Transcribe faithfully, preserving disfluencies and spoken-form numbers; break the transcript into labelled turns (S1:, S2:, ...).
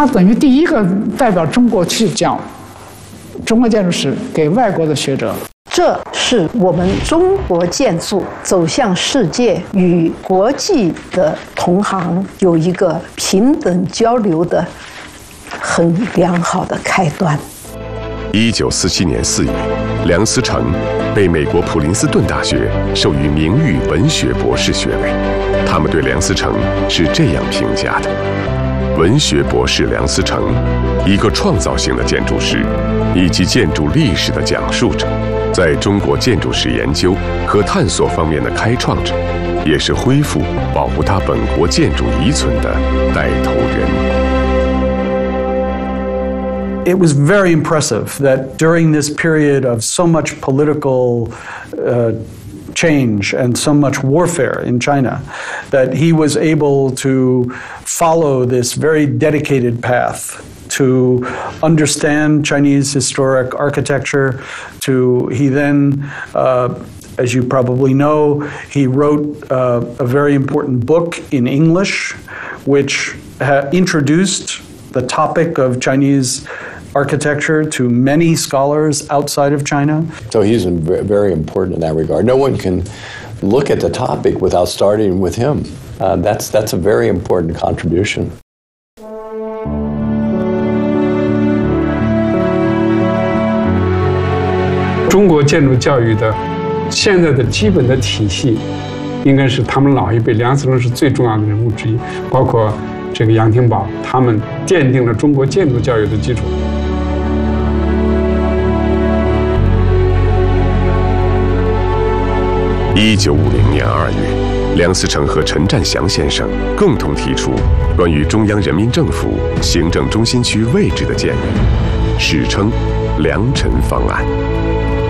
S1: 他等于第一个代表中国去讲中国建筑史给外国的学者。
S2: 这是我们中国建筑走向世界与国际的同行有一个平等交流的很良好的开端。
S3: 一九四七年四月，梁思成被美国普林斯顿大学授予名誉文学博士学位。他们对梁思成是这样评价的：文学博士梁思成，一个创造性的建筑师，以及建筑历史的讲述者，在中国建筑史研究和探索方面的开创者，也是恢复保护他本国建筑遗存的带头人。
S4: It was very impressive that during this period of so much political uh, change and so much warfare in China, that he was able to follow this very dedicated path to understand Chinese historic architecture. To he then, uh, as you probably know, he wrote uh, a very important book in English, which ha- introduced the topic of Chinese architecture to many scholars outside of China.
S5: So he's very important in that regard. No one can look at the topic without starting with him. Uh, that's, that's a very important contribution.
S6: 中国建筑教育的现在的基本的体系，应该是他们老一辈，梁思成是最重要的人物之一，包括这个杨廷宝，他们奠定了中国建筑教育的基础。
S3: 一九五零年二月，梁思成和陈占祥先生共同提出关于中央人民政府行政中心区位置的建议，史称“梁陈方案”。